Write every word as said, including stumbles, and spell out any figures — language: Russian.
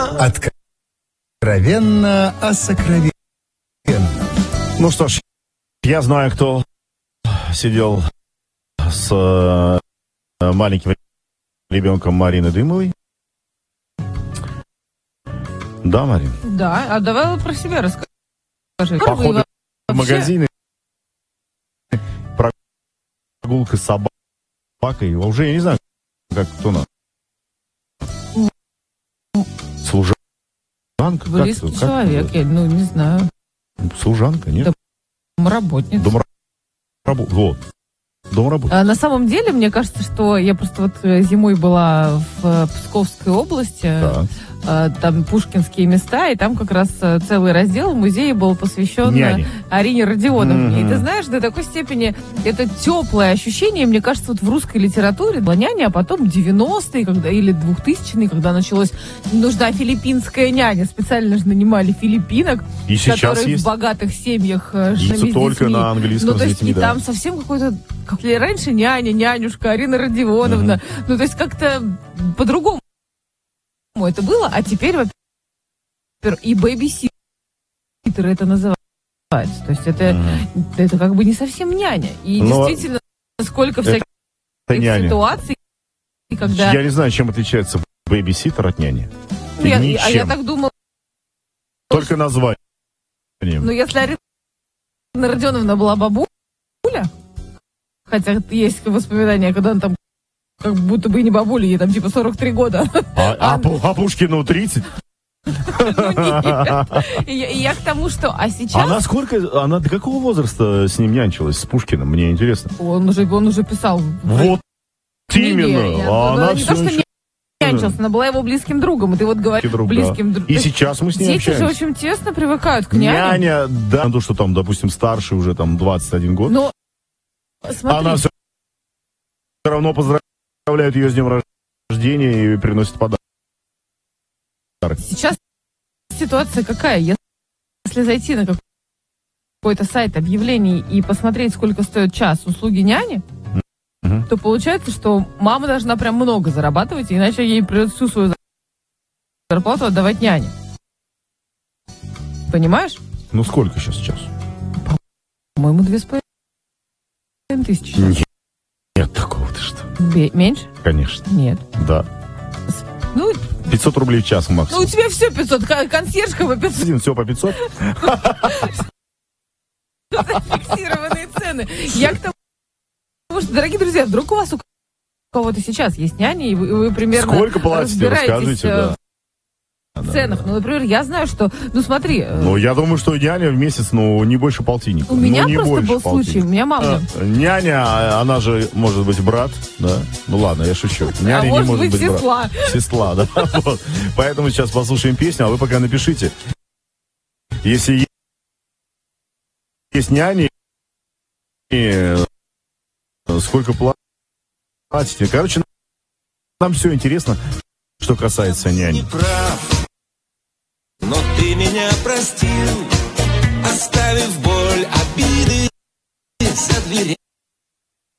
Откровенно о сокровенном. Ну что ж, я знаю, кто сидел с э, маленьким ребенком Марины Дымовой. Да, Марин? Да, а давай про себя расскажи. Походы в магазины, прогулка с собакой. Уже я не знаю, как кто на. Служанка? Близкий как, человек, как, я, ну, не знаю. Служанка, нет? Домработница. Домработница. Вот. Домработница. А на самом деле, мне кажется, что я просто вот зимой была в Псковской области, Да. там пушкинские места, и там как раз целый раздел в музее был посвящен Няне. Арине Родионовне. Mm-hmm. И ты знаешь, до такой степени это теплое ощущение, мне кажется, вот в русской литературе была няня, а потом девяностые, когда, или двухтысячные, когда началось нужна филиппинская няня. Специально же нанимали филиппинок, И сейчас которые есть. в богатых семьях И жили с только детьми. на английском Ну, то с есть, детьми, и да. там совсем какой-то... Как раньше няня, нянюшка, Арина Родионовна. Mm-hmm. Ну, то есть как-то по-другому это было, а теперь, во-первых, и бэйбиситтеры это называют. То есть это, mm-hmm. это как бы не совсем няня. И Но действительно, сколько всяких ситуаций, когда... Я не знаю, чем отличается бэйбиситтер от няни. Ну, я, а я так думала... Только название. Ну, если Арина Родионовна была бабуля, хотя есть воспоминания, когда он там как будто бы и не бабуля, ей там типа сорок три года. А, а, а Пушкину тридцать? Ну нет. И я к тому, что... А сейчас... Она сколько... Она до какого возраста с ним нянчилась, с Пушкиным? Мне интересно. Он уже, он уже писал. Вот именно. А она не то, что нянчился, она была его близким другом. И ты вот говоришь, близким другом. И сейчас мы с ней общаемся. Дети же очень тесно привыкают к няне. Няня, да, то, что там, допустим, старше уже там двадцать один год. Но смотри. Она все равно поздравляет ее с днем рождения и приносит подарок. Сейчас ситуация какая? Если зайти на какой-то сайт объявлений и посмотреть, сколько стоит час услуги няни, угу. то получается, что мама должна прям много зарабатывать, иначе ей придется всю свою зарплату отдавать няне. Понимаешь? Ну сколько сейчас час? По-моему, две с половиной тысячи. Нет, нет такого, ты что? Бе- меньше? Конечно. Нет. Да. Ну, пятьсот рублей в час максимум. Ну, у тебя все пятьсот, консьержка по пятьсот. Один, все по пятьсот. Фиксированные цены. Я к тому, что, дорогие друзья, вдруг у вас у кого-то сейчас есть няня, и вы, вы примерно сколько платите, расскажите, да. В ценах. Ну, например, я знаю, что... Ну, смотри... Ну, я думаю, что няня в месяц, ну, не больше полтинника. У меня ну, просто был полтинника. случай, у меня мама... А, няня, она же, может быть, брат, да? Ну, ладно, я шучу. Няня а не может, может быть, быть сестла. брат. Сестла, да. Вот. Поэтому сейчас послушаем песню, а вы пока напишите. Если есть няни, сколько платите. Короче, нам все интересно, что касается няни. Но ты меня простил, оставив боль, обиды за дверей.